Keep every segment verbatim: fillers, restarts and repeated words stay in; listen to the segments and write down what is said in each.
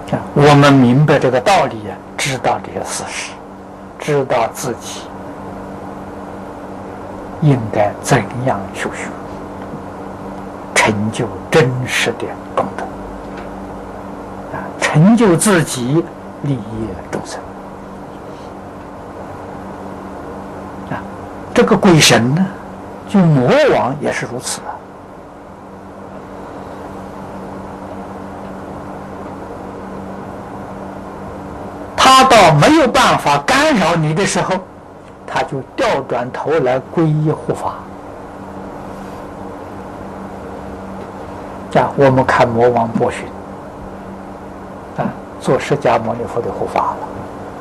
我们明白这个道理呀，知道这些事实，知道自己应该怎样修学，成就真实的功德，啊，成就自己，利益众生。啊，这个鬼神呢，就魔王也是如此啊。他到没有办法干扰你的时候，他就调转头来皈依护法。啊，我们看魔王波旬，啊，做释迦牟尼佛的护法了。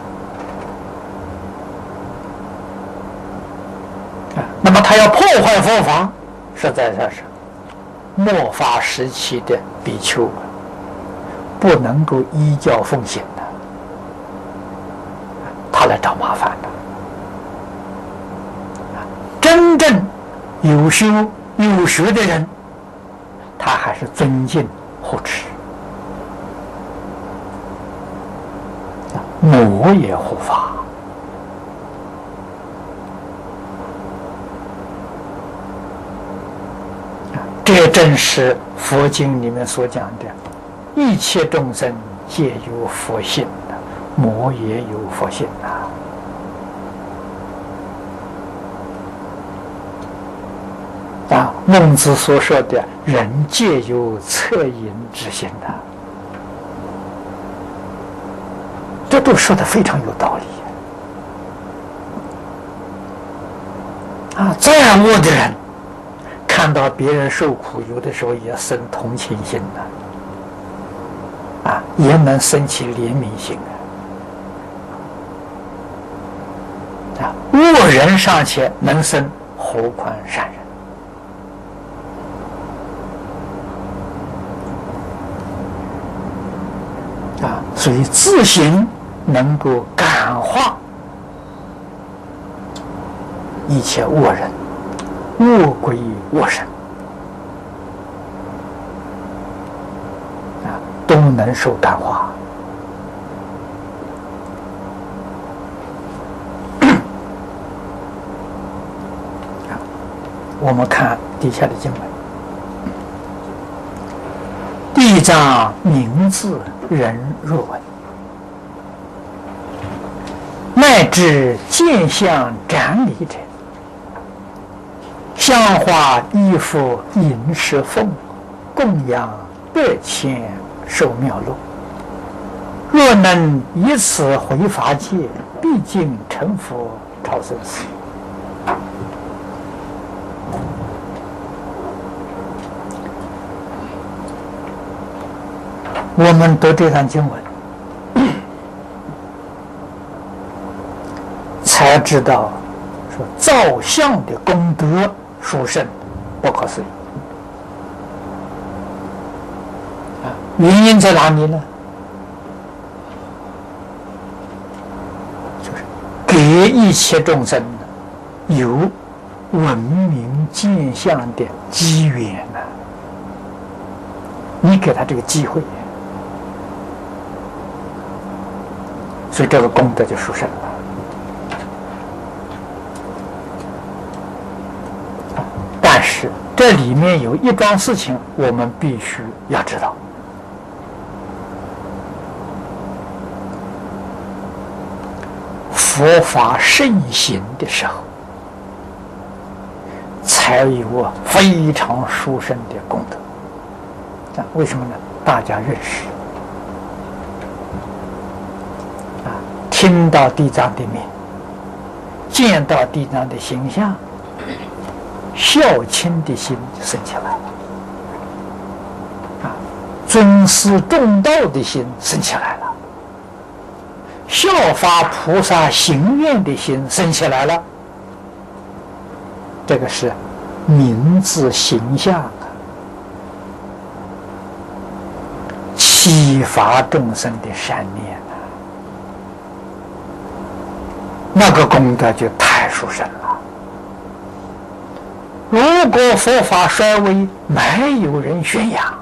啊，那么他要破坏佛法，实在是末法时期的比丘不能够依教奉行的。他来找麻烦的。真正有修有学的人，他还是尊敬护持，魔也护法。这正是佛经里面所讲的，一切众生皆有佛性的，魔也有佛性啊。啊，孟子所说的人皆有恻隐之心的，这都说的非常有道理啊。再恶的人，看到别人受苦，有的时候也生同情心的，啊，也能生起怜悯心啊。啊，恶人尚且能生，何况善人？啊，所以自行能够感化一切恶人、恶鬼、恶神，啊，都能受感化。我们看底下的经文，地藏名字人若闻，乃至见相斩礼者，香花衣服饮食奉供养百千受妙乐。若能以此回法界，毕竟成佛超生死。我们读这段经文，才知道说造像的功德殊胜，不可思议啊！原因在哪里呢？就是给一切众生有闻名见相的机缘呢、啊，你给他这个机会。所以这个功德就殊胜了。但是这里面有一桩事情，我们必须要知道：佛法盛行的时候，才有非常殊胜的功德。啊，为什么呢？大家认识。听到地藏的名，见到地藏的形象，孝亲的心就生起来了，啊，尊师重道的心生起来了，效法菩萨行愿的心生起来了。这个是名字形象啊，启发众生的善念。那个功德就太殊胜了。如果佛法衰微，没有人宣扬，